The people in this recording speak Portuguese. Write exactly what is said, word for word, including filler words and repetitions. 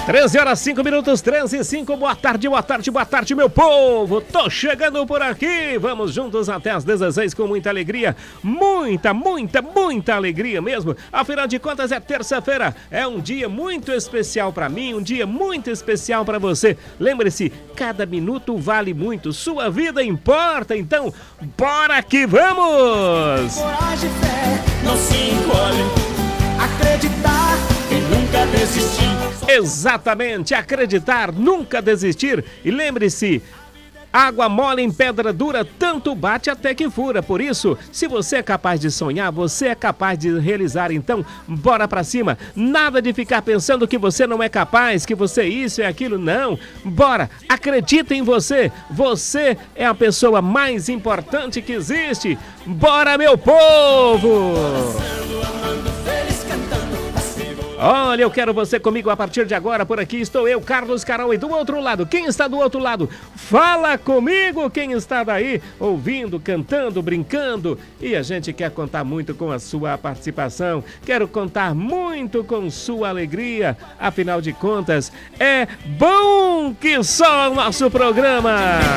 treze horas, cinco minutos, treze e cinco. Boa tarde, boa tarde, boa tarde, meu povo. Tô chegando por aqui. Vamos juntos até as dezesseis com muita alegria. Muita, muita, muita alegria mesmo. Afinal de contas, é terça-feira. É um dia muito especial pra mim, um dia muito especial pra você. Lembre-se, cada minuto vale muito. Sua vida importa. Então, bora que vamos! Coragem e fé, não se encolhe. Acreditar e nunca desistir. Exatamente, acreditar, nunca desistir. E lembre-se, água mole em pedra dura, tanto bate até que fura. Por isso, se você é capaz de sonhar, você é capaz de realizar. Então, bora pra cima. Nada de ficar pensando que você não é capaz, que você é isso e aquilo. Não, bora, acredita em você. Você é a pessoa mais importante que existe. Bora, meu povo! Olha, eu quero você comigo a partir de agora. Por aqui estou eu, Carlos Carol, e do outro lado, quem está do outro lado? Fala comigo, quem está daí, ouvindo, cantando, brincando. E a gente quer contar muito com a sua participação. Quero contar muito com sua alegria. Afinal de contas, é bom que só o nosso programa.